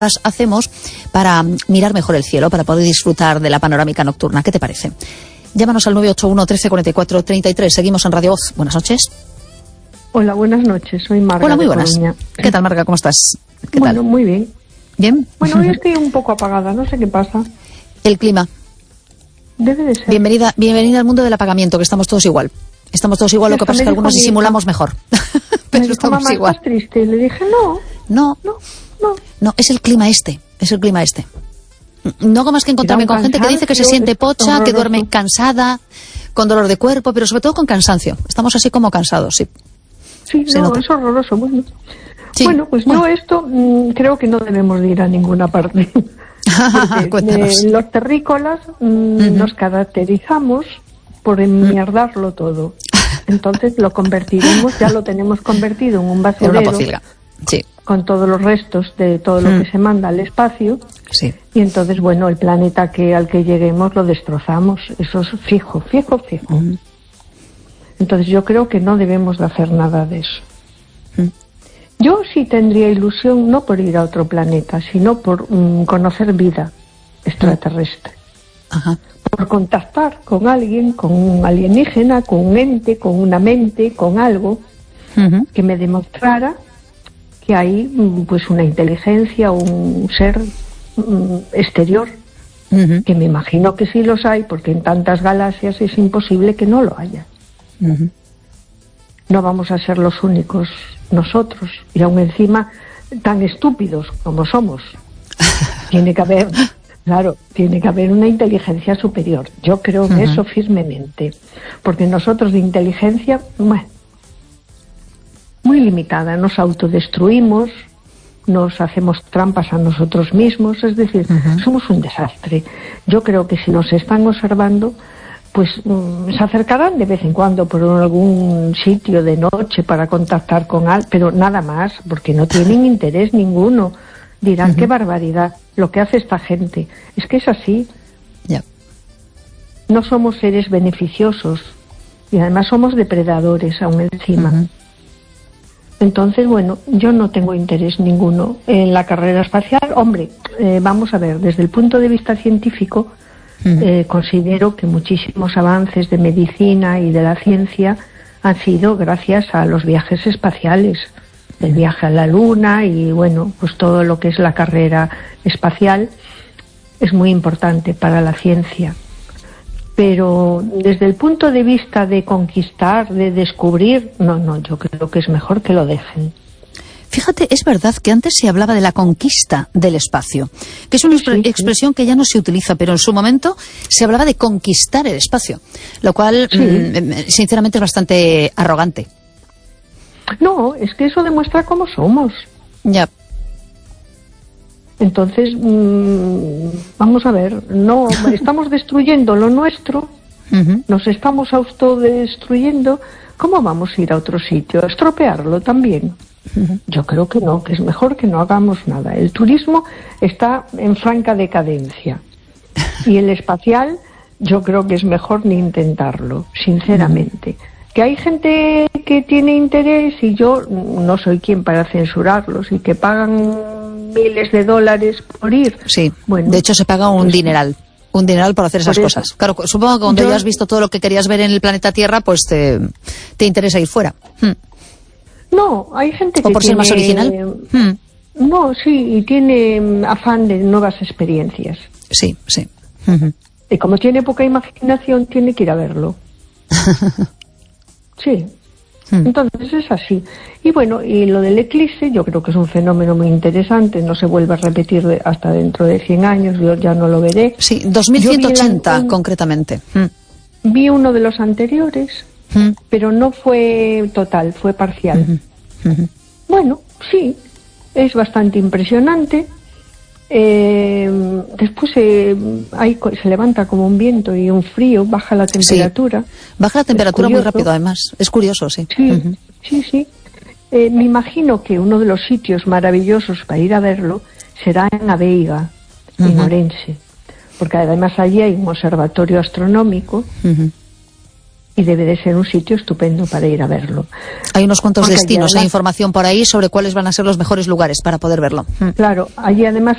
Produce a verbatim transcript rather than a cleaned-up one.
hacemos para mirar mejor el cielo, para poder disfrutar de la panorámica nocturna. ¿Qué te parece? Llámanos al nueve ocho uno, trece, cuarenta y cuatro, treinta y tres. Seguimos en Radio Voz. Buenas noches. Hola, buenas noches. Soy Marga. Hola, muy buenas. Coruña. ¿Qué tal, Marga? ¿Cómo estás? ¿Qué bueno, tal? Muy bien. ¿Bien? Bueno, hoy estoy un poco apagada, no sé qué pasa. El clima. Debe de ser. Bienvenida, bienvenida al mundo del apagamiento, que estamos todos igual. Estamos todos igual, lo que pasa es que algunos disimulamos mejor. Pero me estamos mamá, igual. ¿Estás triste? Y le dije, no. No, no, no. No, es el clima este, es el clima este. No hago más que encontrarme con gente que dice que se siente pocha, que duerme cansada, con dolor de cuerpo, pero sobre todo con cansancio. Estamos así como cansados, sí. Sí, se no, nota. es horroroso. Bueno, sí. bueno pues bueno. yo esto mmm, creo que no debemos de ir a ninguna parte. Porque, eh, los terrícolas mmm, uh-huh. nos caracterizamos por enmierdarlo todo. Entonces lo convertiremos, ya lo tenemos convertido en un basurero. En una pocilga. Sí. Con todos los restos de todo lo mm. que se manda al espacio. Sí. Y entonces, bueno, el planeta que al que lleguemos lo destrozamos. Eso es fijo, fijo, fijo. Mm. Entonces yo creo que no debemos de hacer nada de eso. Mm. Yo sí tendría ilusión, no por ir a otro planeta, sino por um, conocer vida extraterrestre. Ajá. Por contactar con alguien, con un alienígena, con un ente, con una mente, con algo uh-huh. que me demostrara que hay pues una inteligencia, un ser um, exterior, uh-huh. que me imagino que sí los hay, porque en tantas galaxias es imposible que no lo haya. Uh-huh. No vamos a ser los únicos nosotros, y aún encima tan estúpidos como somos. Tiene que haber, claro, tiene que haber una inteligencia superior. Yo creo en uh-huh. eso firmemente, porque nosotros de inteligencia, bueno, muy limitada, nos autodestruimos, nos hacemos trampas a nosotros mismos, es decir, uh-huh. somos un desastre. Yo creo que si nos están observando, pues um, se acercarán de vez en cuando por algún sitio de noche para contactar con alguien, pero nada más, porque no tienen interés ninguno. Dirán, uh-huh. qué barbaridad, lo que hace esta gente. Es que es así. Yeah. No somos seres beneficiosos y además somos depredadores aún encima. Uh-huh. Entonces, bueno, yo no tengo interés ninguno en la carrera espacial. Hombre, eh, vamos a ver, desde el punto de vista científico, uh-huh. eh, considero que muchísimos avances de medicina y de la ciencia han sido gracias a los viajes espaciales, el viaje a la Luna y, bueno, pues todo lo que es la carrera espacial es muy importante para la ciencia. Pero desde el punto de vista de conquistar, de descubrir, no, no, yo creo que es mejor que lo dejen. Fíjate, es verdad que antes se hablaba de la conquista del espacio, que es una sí, expresión sí. que ya no se utiliza, pero en su momento se hablaba de conquistar el espacio, lo cual, sí. mmm, sinceramente, es bastante arrogante. No, es que eso demuestra cómo somos. Ya. Entonces, mmm, vamos a ver, no estamos destruyendo lo nuestro, uh-huh. nos estamos autodestruyendo, ¿cómo vamos a ir a otro sitio? ¿A estropearlo también? Uh-huh. Yo creo que no, que es mejor que no hagamos nada. El turismo está en franca decadencia y el espacial yo creo que es mejor ni intentarlo, sinceramente. Uh-huh. Que hay gente que tiene interés y yo no soy quien para censurarlos y que pagan miles de dólares por ir. Sí, bueno, de hecho se paga un pues, dineral, un dineral por hacer esas por cosas. Claro, supongo que cuando yo, ya has visto todo lo que querías ver en el planeta Tierra, pues te, te interesa ir fuera. Hmm. No, hay gente que ¿O por tiene, ser más original? Hmm. No, sí, y tiene afán de nuevas experiencias. Sí, sí. Uh-huh. Y como tiene poca imaginación, tiene que ir a verlo. Sí, hmm. entonces es así. Y bueno, y lo del eclipse yo creo que es un fenómeno muy interesante, no se vuelve a repetir de, hasta dentro de cien años, yo ya no lo veré. Sí, dos mil ciento ochenta un, concretamente. Hmm. Vi uno de los anteriores, hmm. pero no fue total, fue parcial. Uh-huh. Uh-huh. Bueno, sí, es bastante impresionante. Eh, después eh, hay, se levanta como un viento y un frío, baja la temperatura. Sí. Baja la temperatura muy rápido, además. Es curioso, sí. Sí, uh-huh. sí, sí. Eh, me imagino que uno de los sitios maravillosos para ir a verlo será en La Veiga, uh-huh. en Orense, porque además allí hay un observatorio astronómico. Uh-huh. y debe de ser un sitio estupendo para ir a verlo. Hay unos cuantos Porque destinos, además, hay información por ahí sobre cuáles van a ser los mejores lugares para poder verlo. Claro, allí además